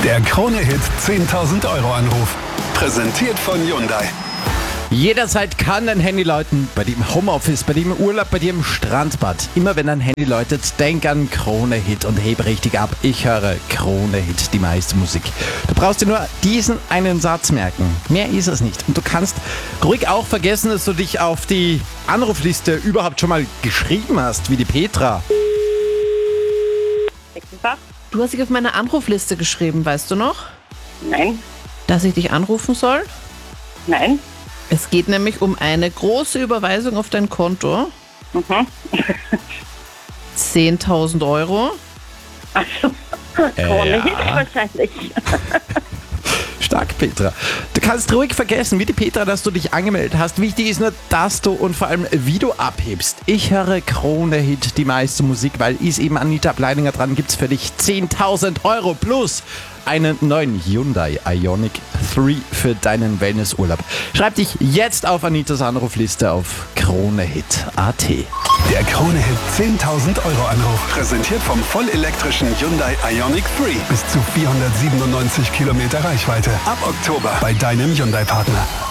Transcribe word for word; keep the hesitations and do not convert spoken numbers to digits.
Der Krone-Hit zehntausend Euro Anruf. Präsentiert von Hyundai. Jederzeit kann dein Handy läuten. Bei dir im Homeoffice, bei dir im Urlaub, bei dir im Strandbad. Immer wenn dein Handy läutet, denk an Krone-Hit und heb richtig ab. Ich höre Krone-Hit, die meiste Musik. Du brauchst dir nur diesen einen Satz merken. Mehr ist es nicht. Und du kannst ruhig auch vergessen, dass du dich auf die Anrufliste überhaupt schon mal geschrieben hast, wie die Petra. Du hast dich auf meine Anrufliste geschrieben, weißt du noch? Nein, Dass ich dich anrufen soll? nein. Es geht nämlich um eine große Überweisung auf dein Konto. Mhm. zehntausend Euro. Also, Krone Hit wahrscheinlich. Stark, Petra. Du kannst ruhig vergessen, wie die Petra, dass du dich angemeldet hast. Wichtig ist nur, dass du und vor allem, wie du abhebst. Ich höre Krone-Hit, die meiste Musik, weil ist eben Anita Bleininger dran, gibt's für dich zehntausend Euro plus einen neuen Hyundai Ioniq drei für deinen Wellnessurlaub. Schreib dich jetzt auf Anitas Anrufliste auf kronehit punkt at. Der Krone-Hit zehntausend Euro Anruf. Präsentiert vom vollelektrischen Hyundai Ioniq drei. Bis zu vierhundertsiebenundneunzig Kilometer Reichweite. Ab Oktober bei deinem Hyundai-Partner.